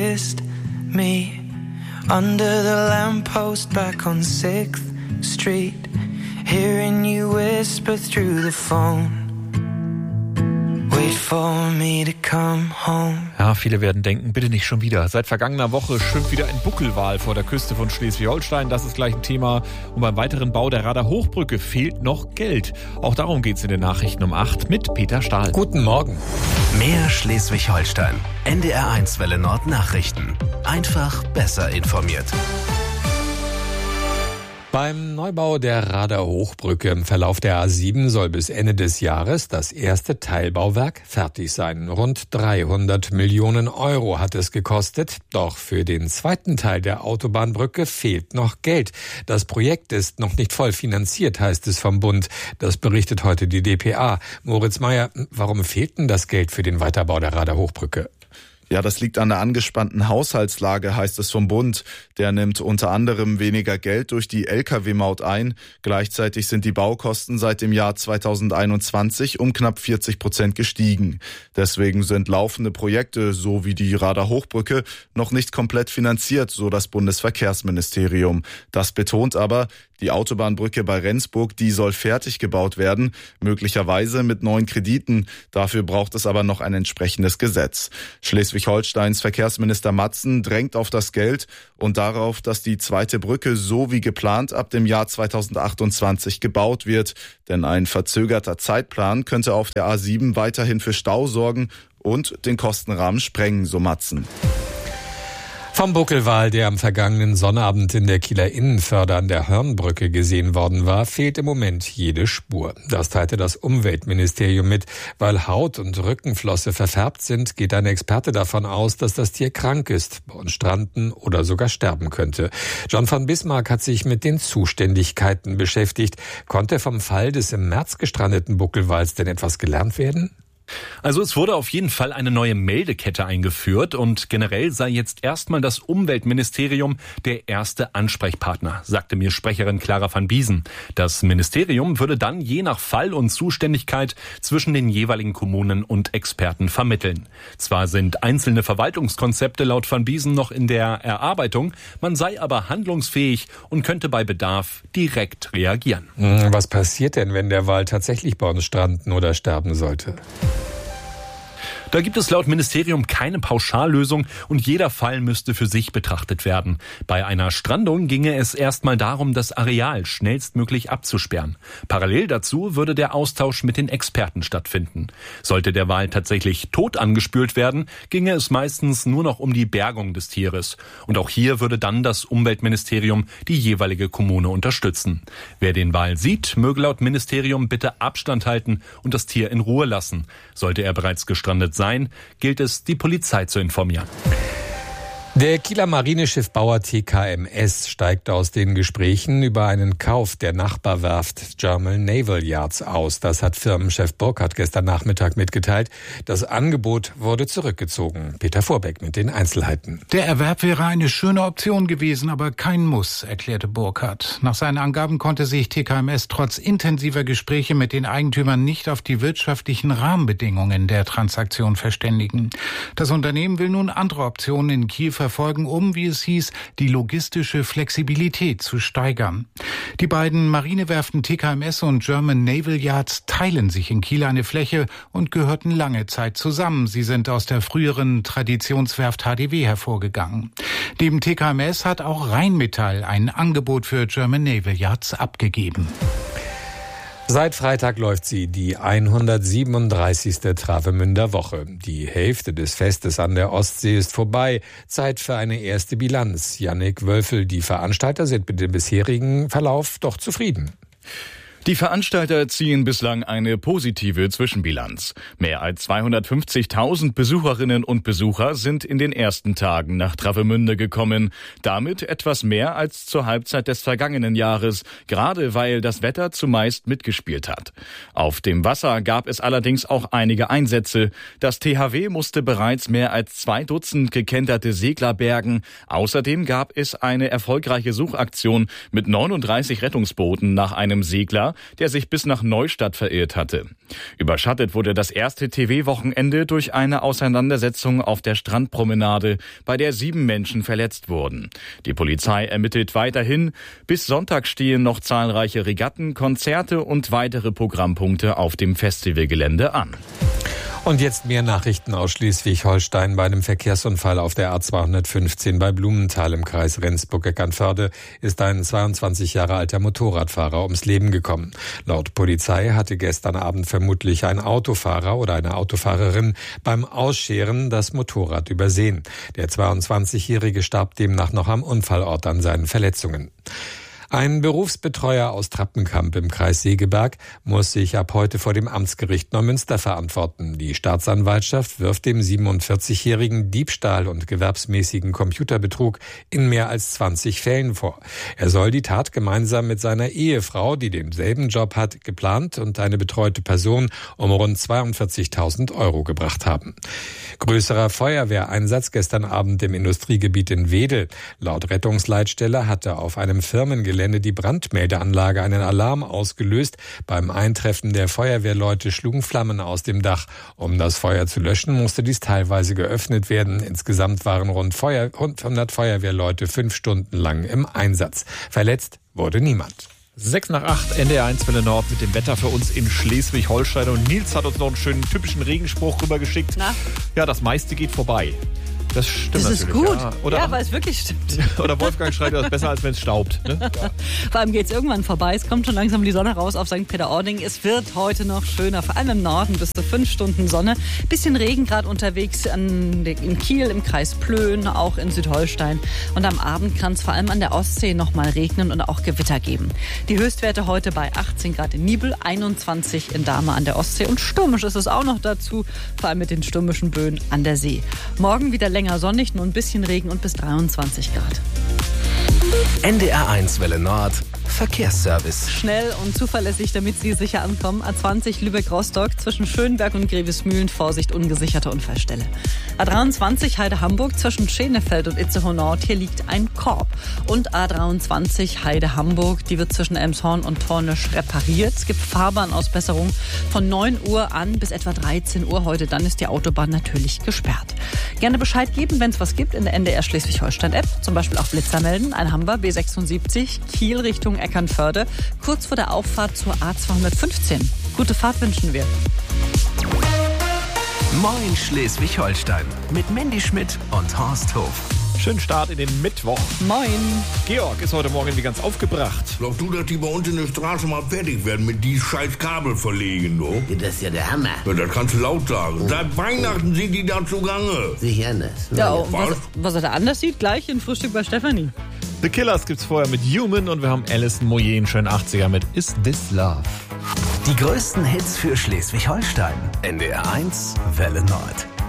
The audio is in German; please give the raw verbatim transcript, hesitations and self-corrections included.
kissed me under the lamppost back on sixth Street, hearing you whisper through the phone. Wait for me to come home. Ja, viele werden denken, bitte nicht schon wieder. Seit vergangener Woche schwimmt wieder ein Buckelwal vor der Küste von Schleswig-Holstein. Das ist gleich ein Thema. Und beim weiteren Bau der Rader Hochbrücke fehlt noch Geld. Auch darum geht's in den Nachrichten um acht mit Peter Stahl. Guten Morgen. Mehr Schleswig-Holstein. N D R eins Welle Nord Nachrichten. Einfach besser informiert. Beim Neubau der Rader Hochbrücke im Verlauf der A sieben soll bis Ende des Jahres das erste Teilbauwerk fertig sein. Rund dreihundert Millionen Euro hat es gekostet. Doch für den zweiten Teil der Autobahnbrücke fehlt noch Geld. Das Projekt ist noch nicht voll finanziert, heißt es vom Bund. Das berichtet heute die D P A. Moritz Meyer, warum fehlt denn das Geld für den Weiterbau der Rader Hochbrücke? Ja, das liegt an der angespannten Haushaltslage, heißt es vom Bund. Der nimmt unter anderem weniger Geld durch die L K W-Maut ein. Gleichzeitig sind die Baukosten seit dem Jahr zweitausendeinundzwanzig um knapp vierzig Prozent gestiegen. Deswegen sind laufende Projekte, so wie die Rader Hochbrücke, noch nicht komplett finanziert, so das Bundesverkehrsministerium. Das betont aber, die Autobahnbrücke bei Rendsburg, die soll fertig gebaut werden, möglicherweise mit neuen Krediten. Dafür braucht es aber noch ein entsprechendes Gesetz. Schleswig-Holsteins Verkehrsminister Matzen drängt auf das Geld und darauf, dass die zweite Brücke so wie geplant ab dem Jahr zweitausendachtundzwanzig gebaut wird. Denn ein verzögerter Zeitplan könnte auf der A sieben weiterhin für Stau sorgen und den Kostenrahmen sprengen, so Matzen. Vom Buckelwal, der am vergangenen Sonnabend in der Kieler Innenförde an der Hörnbrücke gesehen worden war, fehlt im Moment jede Spur. Das teilte das Umweltministerium mit. Weil Haut und Rückenflosse verfärbt sind, geht ein Experte davon aus, dass das Tier krank ist und stranden oder sogar sterben könnte. John van Bismarck hat sich mit den Zuständigkeiten beschäftigt. Konnte vom Fall des im März gestrandeten Buckelwals denn etwas gelernt werden? Also es wurde auf jeden Fall eine neue Meldekette eingeführt und generell sei jetzt erstmal das Umweltministerium der erste Ansprechpartner, sagte mir Sprecherin Clara van Biesen. Das Ministerium würde dann je nach Fall und Zuständigkeit zwischen den jeweiligen Kommunen und Experten vermitteln. Zwar sind einzelne Verwaltungskonzepte laut van Biesen noch in der Erarbeitung, man sei aber handlungsfähig und könnte bei Bedarf direkt reagieren. Was passiert denn, wenn der Wal tatsächlich bei uns stranden oder sterben sollte? Da gibt es laut Ministerium keine Pauschallösung und jeder Fall müsste für sich betrachtet werden. Bei einer Strandung ginge es erstmal darum, das Areal schnellstmöglich abzusperren. Parallel dazu würde der Austausch mit den Experten stattfinden. Sollte der Wal tatsächlich tot angespült werden, ginge es meistens nur noch um die Bergung des Tieres. Und auch hier würde dann das Umweltministerium die jeweilige Kommune unterstützen. Wer den Wal sieht, möge laut Ministerium bitte Abstand halten und das Tier in Ruhe lassen. Sollte er bereits gestrandet sein, gilt es, die Polizei zu informieren. Der Kieler Marineschiffbauer T K M S steigt aus den Gesprächen über einen Kauf der Nachbarwerft German Naval Yards aus. Das hat Firmenchef Burkhardt gestern Nachmittag mitgeteilt. Das Angebot wurde zurückgezogen. Peter Vorbeck mit den Einzelheiten. Der Erwerb wäre eine schöne Option gewesen, aber kein Muss, erklärte Burkhardt. Nach seinen Angaben konnte sich T K M S trotz intensiver Gespräche mit den Eigentümern nicht auf die wirtschaftlichen Rahmenbedingungen der Transaktion verständigen. Das Unternehmen will nun andere Optionen in Kiel verfolgen, um, wie es hieß, die logistische Flexibilität zu steigern. Die beiden Marinewerften T K M S und German Naval Yards teilen sich in Kiel eine Fläche und gehörten lange Zeit zusammen. Sie sind aus der früheren Traditionswerft H D W hervorgegangen. Neben T K M S hat auch Rheinmetall ein Angebot für German Naval Yards abgegeben. Seit Freitag läuft sie, die hundertsiebenunddreißigste Travemünder Woche. Die Hälfte des Festes an der Ostsee ist vorbei. Zeit für eine erste Bilanz. Jannik Wölfel, die Veranstalter sind mit dem bisherigen Verlauf doch zufrieden. Die Veranstalter ziehen bislang eine positive Zwischenbilanz. Mehr als zweihundertfünfzigtausend Besucherinnen und Besucher sind in den ersten Tagen nach Travemünde gekommen. Damit etwas mehr als zur Halbzeit des vergangenen Jahres, gerade weil das Wetter zumeist mitgespielt hat. Auf dem Wasser gab es allerdings auch einige Einsätze. Das T H W musste bereits mehr als zwei Dutzend gekenterte Segler bergen. Außerdem gab es eine erfolgreiche Suchaktion mit neununddreißig Rettungsbooten nach einem Segler, Fahrer, der sich bis nach Neustadt verirrt hatte. Überschattet wurde das erste T V-Wochenende durch eine Auseinandersetzung auf der Strandpromenade, bei der sieben Menschen verletzt wurden. Die Polizei ermittelt weiterhin. Bis Sonntag stehen noch zahlreiche Regatten, Konzerte und weitere Programmpunkte auf dem Festivalgelände an. Und jetzt mehr Nachrichten aus Schleswig-Holstein. Bei einem Verkehrsunfall auf der A zweihundertfünfzehn bei Blumenthal im Kreis Rendsburg-Eckernförde ist ein zweiundzwanzig Jahre alter Motorradfahrer ums Leben gekommen. Laut Polizei hatte gestern Abend vermutlich ein Autofahrer oder eine Autofahrerin beim Ausscheren das Motorrad übersehen. Der zweiundzwanzigjährige starb demnach noch am Unfallort an seinen Verletzungen. Ein Berufsbetreuer aus Trappenkamp im Kreis Segeberg muss sich ab heute vor dem Amtsgericht Neumünster verantworten. Die Staatsanwaltschaft wirft dem siebenundvierzigjährigen Diebstahl und gewerbsmäßigen Computerbetrug in mehr als zwanzig Fällen vor. Er soll die Tat gemeinsam mit seiner Ehefrau, die denselben Job hat, geplant und eine betreute Person um rund zweiundvierzigtausend Euro gebracht haben. Größerer Feuerwehreinsatz gestern Abend im Industriegebiet in Wedel. Laut Rettungsleitstelle hatte auf einem Firmengelände die Brandmeldeanlage einen Alarm ausgelöst. Beim Eintreffen der Feuerwehrleute schlugen Flammen aus dem Dach. Um das Feuer zu löschen, musste dies teilweise geöffnet werden. Insgesamt waren rund hundert Feuerwehrleute fünf Stunden lang im Einsatz. Verletzt wurde niemand. Sechs nach acht, N D R eins Welle Nord mit dem Wetter für uns in Schleswig-Holstein. Und Nils hat uns noch einen schönen typischen Regenspruch rübergeschickt. Na? Ja, das meiste geht vorbei. Das stimmt das natürlich. Das ist gut. Ja, oder, ja, weil es wirklich stimmt. Oder Wolfgang schreit, das ist besser, als wenn es staubt. Ne? Ja. Vor allem geht es irgendwann vorbei. Es kommt schon langsam die Sonne raus auf Sankt Peter-Ording. Es wird heute noch schöner, vor allem im Norden bis zu fünf Stunden Sonne. Bisschen Regen gerade unterwegs an, in Kiel, im Kreis Plön, auch in Südholstein. Und am Abend kann es vor allem an der Ostsee noch mal regnen und auch Gewitter geben. Die Höchstwerte heute bei achtzehn Grad in Nibel, einundzwanzig in Dahme an der Ostsee. Und stürmisch ist es auch noch dazu, vor allem mit den stürmischen Böen an der See. Morgen wieder länger sonnig, nur ein bisschen Regen und bis dreiundzwanzig Grad. N D R eins Welle Nord Verkehrsservice. Schnell und zuverlässig, damit Sie sicher ankommen. A zwanzig Lübeck-Rostock zwischen Schönberg und Grevesmühlen. Vorsicht, ungesicherte Unfallstelle. A dreiundzwanzig Heide-Hamburg zwischen Schenefeld und Itzehoe Nord. Hier liegt ein Korb. Und A dreiundzwanzig Heide-Hamburg. Die wird zwischen Elmshorn und Tornisch repariert. Es gibt Fahrbahnausbesserung von neun Uhr an bis etwa dreizehn Uhr heute. Dann ist die Autobahn natürlich gesperrt. Gerne Bescheid geben, wenn es was gibt in der N D R Schleswig-Holstein-App. Zum Beispiel auch Blitzer melden. Ein haben wir, B sechsundsiebzig, Kiel Richtung Eckernförde, kurz vor der Auffahrt zur A zweihundertfünfzehn. Gute Fahrt wünschen wir. Moin Schleswig-Holstein mit Mandy Schmidt und Horst Hof. Schönen Start in den Mittwoch. Moin. Georg ist heute Morgen wie ganz aufgebracht. Glaubst du, dass die bei uns in der Straße mal fertig werden mit die scheiß Kabel verlegen, du? Ja, das ist ja der Hammer. Ja, das kannst du laut sagen. Seit Weihnachten sind die da zugange. Sicher nicht. Ja, oh, was, was er da anders sieht, gleich in Frühstück bei Stefanie. The Killers gibt's vorher mit Human und wir haben Alison Moyer in schönen achtziger mit Is This Love. Die größten Hits für Schleswig-Holstein. N D R eins Welle Nord.